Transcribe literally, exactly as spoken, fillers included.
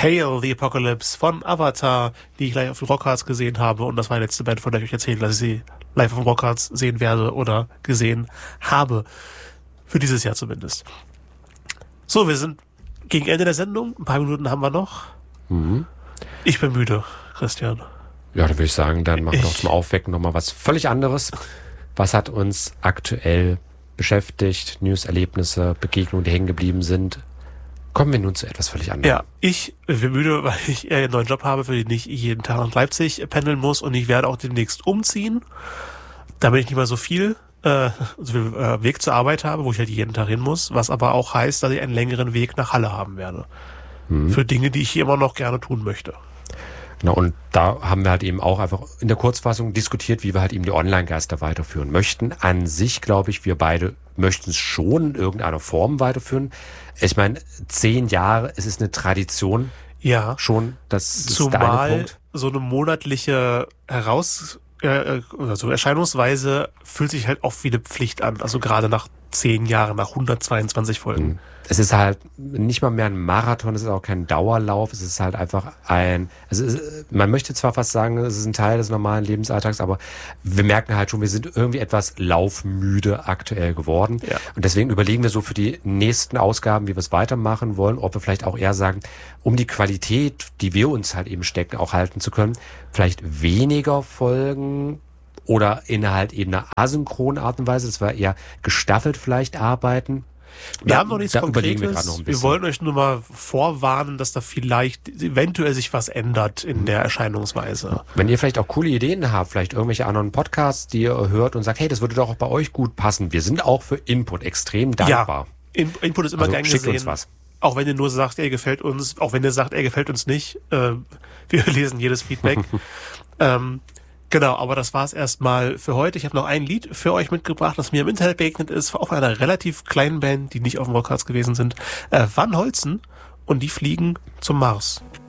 Hail the Apocalypse von Avatar, die ich live auf den Rockharts gesehen habe. Und das war die letzte Band, von der ich euch erzählt, dass ich sie live auf dem Rockharts sehen werde oder gesehen habe. Für dieses Jahr zumindest. So, wir sind gegen Ende der Sendung. Ein paar Minuten haben wir noch. Mhm. Ich bin müde, Christian. Ja, da würde ich sagen, dann machen wir noch Ich- zum Aufwecken nochmal was völlig anderes. Was hat uns aktuell beschäftigt? News, Erlebnisse, Begegnungen, die hängen geblieben sind. Kommen wir nun zu etwas völlig anderem. Ja, ich bin müde, weil ich äh, einen neuen Job habe, für den ich jeden Tag nach Leipzig pendeln muss, und ich werde auch demnächst umziehen, damit ich nicht mehr so viel, äh, so viel äh, Weg zur Arbeit habe, wo ich halt jeden Tag hin muss, was aber auch heißt, dass ich einen längeren Weg nach Halle haben werde. Mhm. Für Dinge, die ich hier immer noch gerne tun möchte. Genau, und da haben wir halt eben auch einfach in der Kurzfassung diskutiert, wie wir halt eben die Online-Geister weiterführen möchten. An sich, glaube ich, wir beide möchten es schon in irgendeiner Form weiterführen. Ich meine, zehn Jahre, es ist eine Tradition Ja, schon, das ist der eine zumal Punkt. so eine monatliche Heraus, äh, also Erscheinungsweise fühlt sich halt auch wie eine Pflicht an. Also gerade nach zehn Jahren, nach hundertzweiundzwanzig Folgen. Es ist halt nicht mal mehr ein Marathon, es ist auch kein Dauerlauf, es ist halt einfach ein, also es ist, man möchte zwar fast sagen, es ist ein Teil des normalen Lebensalltags, aber wir merken halt schon, wir sind irgendwie etwas laufmüde aktuell geworden. Ja. Und deswegen überlegen wir so für die nächsten Ausgaben, wie wir es weitermachen wollen, ob wir vielleicht auch eher sagen, um die Qualität, die wir uns halt eben stecken, auch halten zu können, vielleicht weniger Folgen oder in halt eben einer asynchronen Art und Weise, dass wir eher gestaffelt vielleicht arbeiten. Wir Da- haben noch nichts da überlegen wir Konkretes. gerade noch ein Wir bisschen. wollen euch nur mal vorwarnen, dass da vielleicht eventuell sich was ändert in der Erscheinungsweise. Wenn ihr vielleicht auch coole Ideen habt, vielleicht irgendwelche anderen Podcasts, die ihr hört und sagt, hey, das würde doch auch bei euch gut passen. Wir sind auch für Input extrem dankbar. Ja, In- Input ist immer Also gern schickt gesehen. uns was. Auch wenn ihr nur sagt, er gefällt uns, auch wenn ihr sagt, er gefällt uns nicht. Äh, wir lesen jedes Feedback. ähm, Genau, aber das war's erstmal für heute. Ich habe noch ein Lied für euch mitgebracht, das mir im Internet begegnet ist, auch von einer relativ kleinen Band, die nicht auf dem Rockharts gewesen sind. Äh, Van Holzen, und die fliegen zum Mars.